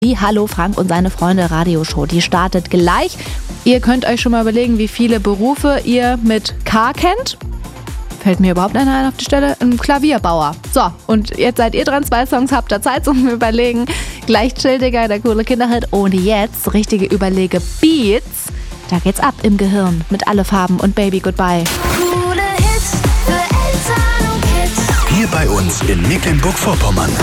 Die Hallo Frank und seine Freunde Radioshow, die startet gleich. Ihr könnt euch schon mal überlegen, wie viele Berufe ihr mit K kennt. Fällt mir überhaupt einer ein auf die Stelle? Ein Klavierbauer. So, und jetzt seid ihr dran, 2 Songs habt ihr Zeit zum Überlegen. Gleich Chill Digga, der coole Kinderhit. Und jetzt richtige Überlege-Beats. Da geht's ab im Gehirn mit Alle Farben und Baby Goodbye. Coole Hits für Eltern und Kids. Hier bei uns in Mecklenburg-Vorpommern.